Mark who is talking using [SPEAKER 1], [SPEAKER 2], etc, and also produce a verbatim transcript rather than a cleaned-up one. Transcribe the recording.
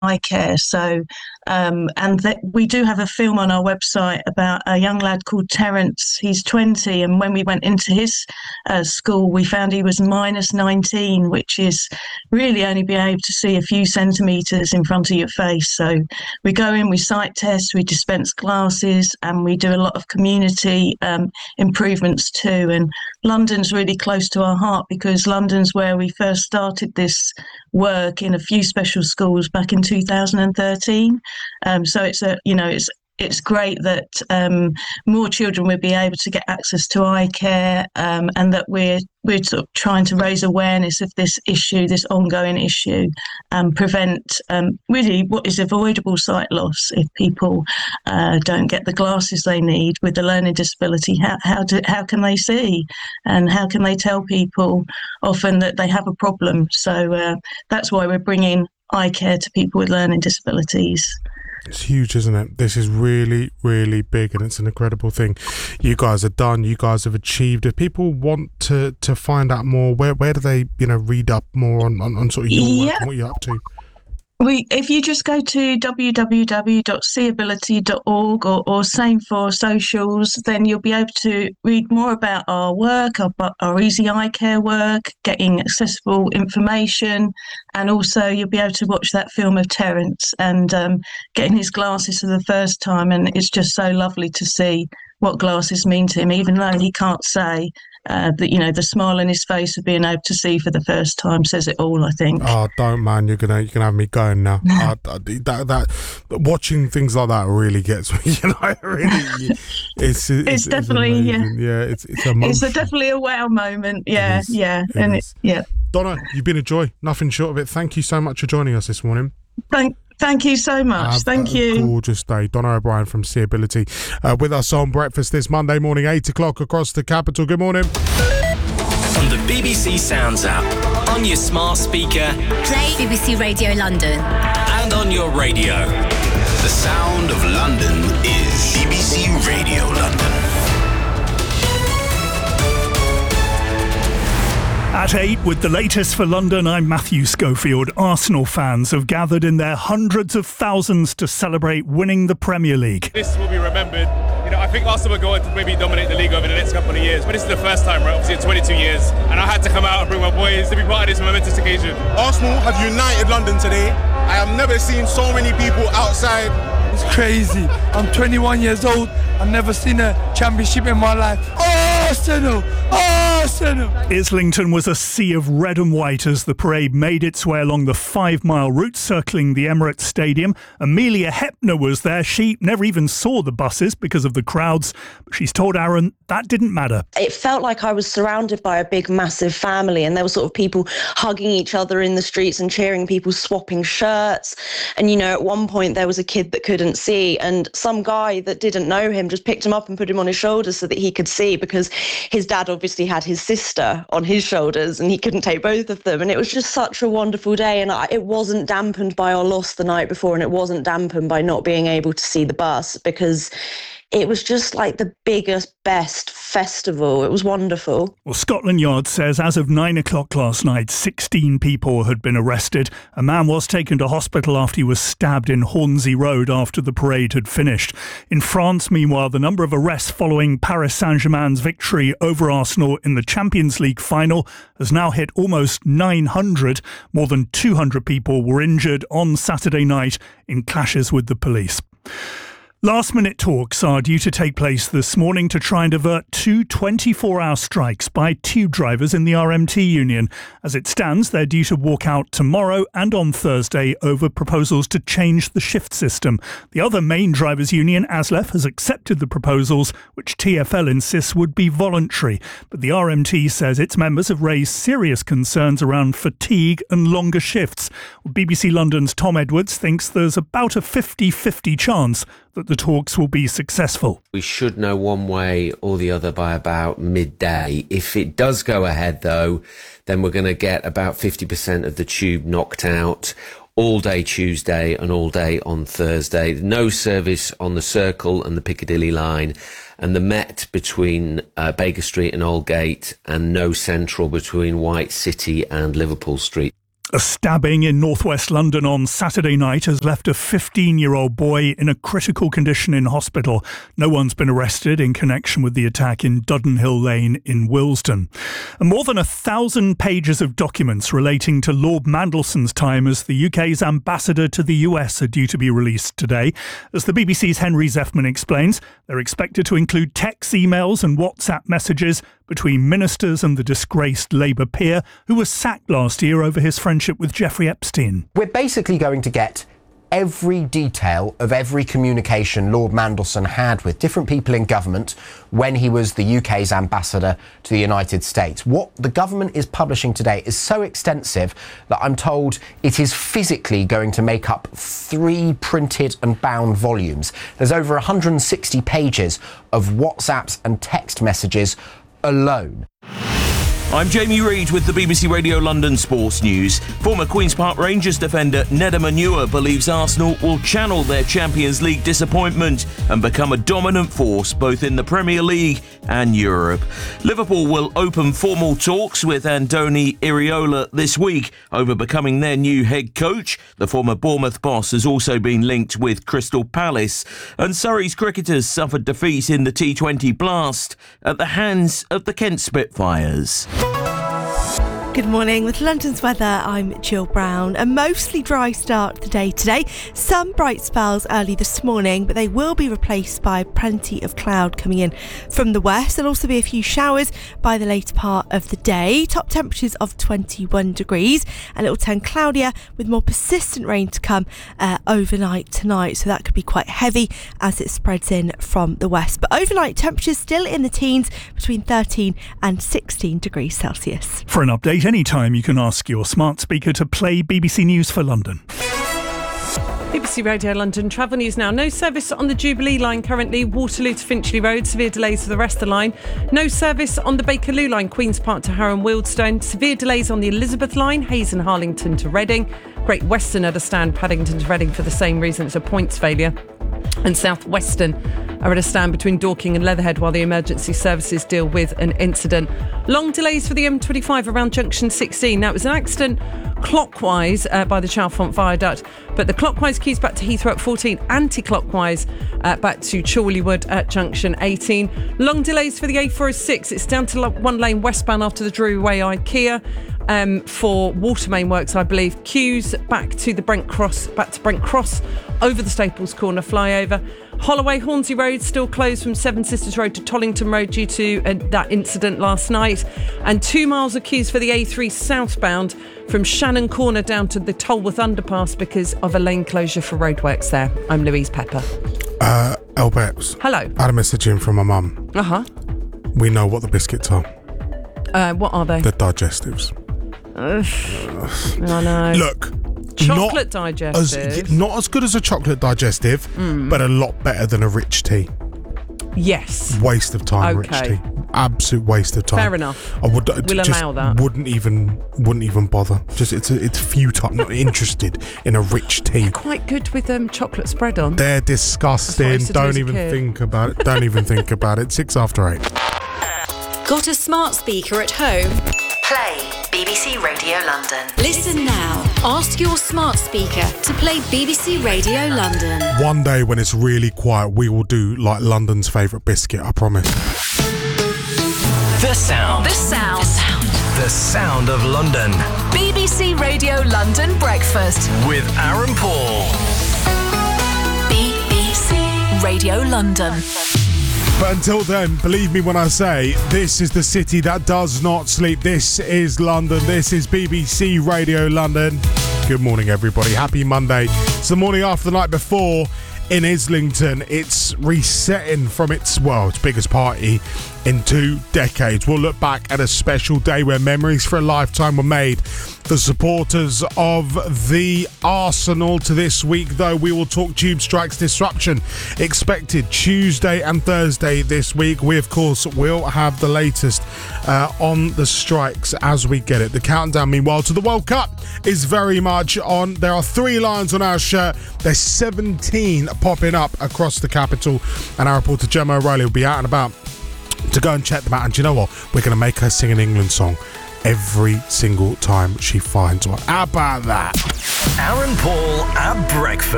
[SPEAKER 1] eye care. So, um, and th- we do have a film on our website about a young lad called Terence. He's twenty, and when we went into his uh, school, we found he was minus nineteen, which is really only being able to see a few centimetres in front of your face. So we go in, we sight test, we dispense glasses, and we do a lot of community um, improvements too. And London's really close to our heart because London's where we first started this work in a few special schools back in two thousand thirteen. Um, so it's a, you know, it's it's great that um, more children will be able to get access to eye care, um, and that we're we're sort of trying to raise awareness of this issue, this ongoing issue, and prevent um, really what is avoidable sight loss if people uh, don't get the glasses they need with a learning disability. How how do, how can they see, and how can they tell people often that they have a problem? So uh, that's why we're bringing eye care to people with learning disabilities.
[SPEAKER 2] It's huge, isn't it? This is really, really big, and it's an incredible thing you guys have done. You guys have achieved. If people want to, to find out more, where where do they, you know, read up more on, on, on sort of your
[SPEAKER 1] yeah.
[SPEAKER 2] work and what you're up to?
[SPEAKER 1] We, if you just go to w w w dot seeability dot org or, or same for socials, then you'll be able to read more about our work, our, our Easy Eye Care work, getting accessible information, and also you'll be able to watch that film of Terence and um, getting his glasses for the first time. And it's just so lovely to see what glasses mean to him, even though he can't say. Uh, that, you know, the smile on his face of being able to see for the first time says it all, I think.
[SPEAKER 2] Oh, don't, man. You're gonna you're gonna have me going now. uh, that that watching things like that really gets me. You know, it really. It's it's,
[SPEAKER 1] it's definitely
[SPEAKER 2] it's
[SPEAKER 1] yeah.
[SPEAKER 2] Yeah, it's it's a
[SPEAKER 1] it's a definitely a wow moment. Yeah,
[SPEAKER 2] it
[SPEAKER 1] yeah,
[SPEAKER 2] it
[SPEAKER 1] and
[SPEAKER 2] is.
[SPEAKER 1] it, yeah.
[SPEAKER 2] Donna, you've been a joy. Nothing short of it. Thank you so much for joining us this morning.
[SPEAKER 1] Thank. Thank you so much.
[SPEAKER 2] Have
[SPEAKER 1] Thank
[SPEAKER 2] a
[SPEAKER 1] you.
[SPEAKER 2] Gorgeous day. Donna O'Brien from Seeability uh, with us on Breakfast this Monday morning, eight o'clock across the capital. Good morning.
[SPEAKER 3] On the B B C Sounds app, on your smart speaker,
[SPEAKER 4] play B B C Radio London,
[SPEAKER 3] and on your radio.
[SPEAKER 5] The sound of London is B B C Radio London.
[SPEAKER 6] At eight, with the latest for London, I'm Matthew Schofield. Arsenal fans have gathered in their hundreds of thousands to celebrate winning the Premier League.
[SPEAKER 7] This will be remembered. You know, I think Arsenal will go on to maybe dominate the league over the next couple of years, but this is the first time, right? Obviously in twenty-two years, and I had to come out and bring my boys to be part of this momentous occasion.
[SPEAKER 8] Arsenal have united London today. I have never seen so many people outside.
[SPEAKER 9] It's crazy. I'm twenty-one years old. I've never seen a championship in my life. Arsenal! Arsenal!
[SPEAKER 6] Islington was a sea of red and white as the parade made its way along the five-mile route circling the Emirates Stadium. Amelia Hepner was there. She never even saw the buses because of the crowds. But she's told Aaron that didn't matter.
[SPEAKER 10] It felt like I was surrounded by a big, massive family, and there were sort of people hugging each other in the streets and cheering, people swapping shirts. And, you know, at one point there was a kid that couldn't see, and some guy that didn't know him just picked him up and put him on his shoulders so that he could see, because his dad obviously had his sister on his shoulders and he couldn't take both of them. And it was just such a wonderful day, and I, it wasn't dampened by our loss the night before, and it wasn't dampened by not being able to see the bus, because it was just like the biggest, best festival. It was wonderful.
[SPEAKER 6] Well, Scotland Yard says as of nine o'clock last night, sixteen people had been arrested. A man was taken to hospital after he was stabbed in Hornsey Road after the parade had finished. In France, meanwhile, the number of arrests following Paris Saint-Germain's victory over Arsenal in the Champions League final has now hit almost nine hundred. More than two hundred people were injured on Saturday night in clashes with the police. Last-minute talks are due to take place this morning to try and avert two twenty-four hour strikes by tube drivers in the R M T union. As it stands, they're due to walk out tomorrow and on Thursday over proposals to change the shift system. The other main drivers' union, ASLEF, has accepted the proposals, which T F L insists would be voluntary. But the R M T says its members have raised serious concerns around fatigue and longer shifts. B B C London's Tom Edwards thinks there's about a fifty-fifty chance that the talks will be successful.
[SPEAKER 11] We should know one way or the other by about midday. If it does go ahead, though, then we're going to get about fifty percent of the tube knocked out all day Tuesday and all day on Thursday. No service on the Circle and the Piccadilly line, and the Met between uh, Baker Street and Aldgate, and no Central between White City and Liverpool Street.
[SPEAKER 6] A stabbing in northwest London on Saturday night has left a fifteen-year-old boy in a critical condition in hospital. No one's been arrested in connection with the attack in Dudenhill Lane in Willesden. And more than a thousand pages of documents relating to Lord Mandelson's time as the U K's ambassador to the U S are due to be released today. As the B B C's Henry Zeffman explains, they're expected to include texts, emails and WhatsApp messages between ministers and the disgraced Labour peer who was sacked last year over his friendship with Jeffrey Epstein.
[SPEAKER 12] We're basically going to get every detail of every communication Lord Mandelson had with different people in government when he was the U K's ambassador to the United States. What the government is publishing today is so extensive that I'm told it is physically going to make up three printed and bound volumes. There's over one hundred sixty pages of WhatsApps and text messages alone.
[SPEAKER 13] I'm Jamie Reid with the B B C Radio London Sports News. Former Queen's Park Rangers defender Nedum Onuoha believes Arsenal will channel their Champions League disappointment and become a dominant force both in the Premier League and Europe. Liverpool will open formal talks with Andoni Iraola this week over becoming their new head coach. The former Bournemouth boss has also been linked with Crystal Palace. And Surrey's cricketers suffered defeat in the T twenty Blast at the hands of the Kent Spitfires.
[SPEAKER 14] Good morning. With London's weather, I'm Jill Brown. A mostly dry start to the day today. Some bright spells early this morning, but they will be replaced by plenty of cloud coming in from the west. There'll also be a few showers by the later part of the day. Top temperatures of twenty-one degrees, and it will turn cloudier with more persistent rain to come uh, overnight tonight. So that could be quite heavy as it spreads in from the west. But overnight temperatures still in the teens, between thirteen and sixteen degrees Celsius.
[SPEAKER 6] For an update anytime, you can ask your smart speaker to play B B C News for London.
[SPEAKER 15] B B C Radio London travel news now. No service on the Jubilee line currently. Waterloo to Finchley Road. Severe delays for the rest of the line. No service on the Bakerloo line. Queen's Park to Harrow and Wealdstone. Severe delays on the Elizabeth line. Hayes and Harlington to Reading. Great Western at a stand. Paddington to Reading for the same reason. It's a points failure. And South Western are at a stand between Dorking and Leatherhead while the emergency services deal with an incident. Long delays for the M twenty-five around junction sixteen. Now, it was an accident clockwise uh, by the Chalfont Viaduct, but the clockwise queues back to Heathrow at fourteen, anti-clockwise uh, back to Chorleywood at junction eighteen. Long delays for the A four oh six. It's down to one lane westbound after the Drury Way IKEA. Um, for Watermain works, I believe. Queues back to the Brent Cross, back to Brent Cross over the Staples Corner flyover. Holloway Hornsey Road still closed from Seven Sisters Road to Tollington Road due to uh, that incident last night. And two miles of queues for the A three southbound from Shannon Corner down to the Tolworth Underpass because of a lane closure for roadworks there. I'm Louise Pepper.
[SPEAKER 2] Uh, Elbex.
[SPEAKER 15] Hello.
[SPEAKER 2] I had a message in from my mum.
[SPEAKER 15] Uh-huh.
[SPEAKER 2] We know what the biscuits are.
[SPEAKER 15] Uh, what are they?
[SPEAKER 2] The digestives.
[SPEAKER 15] Ugh. I know.
[SPEAKER 2] Look.
[SPEAKER 15] Chocolate
[SPEAKER 2] not
[SPEAKER 15] digestive.
[SPEAKER 2] As, not as good as a chocolate digestive,
[SPEAKER 15] mm.
[SPEAKER 2] but a lot better than a rich tea.
[SPEAKER 15] Yes.
[SPEAKER 2] Waste of time,
[SPEAKER 15] okay.
[SPEAKER 2] Rich tea. Absolute waste of time.
[SPEAKER 15] Fair enough.
[SPEAKER 2] I would.
[SPEAKER 15] We'll
[SPEAKER 2] just
[SPEAKER 15] allow that.
[SPEAKER 2] Wouldn't even. Wouldn't even bother. Just it's a, it's futile. I'm not interested in a rich tea.
[SPEAKER 15] They're quite good with um, chocolate spread on.
[SPEAKER 2] They're disgusting. Don't even think about it. Don't even think about it. Six after eight.
[SPEAKER 4] Got a smart speaker at home? Play B B C Radio London. Listen now. Ask your smart speaker to play B B C Radio London.
[SPEAKER 2] One day when it's really quiet, we will do like London's favourite biscuit, I promise.
[SPEAKER 3] The sound.
[SPEAKER 4] The sound. The sound.
[SPEAKER 3] The sound of London.
[SPEAKER 4] B B C Radio London Breakfast.
[SPEAKER 3] With Aaron Paul.
[SPEAKER 4] B B C Radio London.
[SPEAKER 2] But until then, believe me when I say, this is the city that does not sleep. This is London. This is B B C Radio London. Good morning, everybody. Happy Monday. It's the morning after the night before in Islington. It's resetting from its, well, its biggest party in two decades. We'll look back at a special day where memories for a lifetime were made. The supporters of the Arsenal to this week, though, we will talk tube strikes disruption expected Tuesday and Thursday this week. We, of course, will have the latest uh, on the strikes as we get it. The countdown, meanwhile, to the World Cup is very much on. There are three lions on our shirt. There's seventeen popping up across the capital, and our reporter Gemma O'Reilly will be out and about to go and check them out. And do you know what? We're going to make her sing an England song. every single time she finds one. How about that?
[SPEAKER 3] Aaron Paul at breakfast.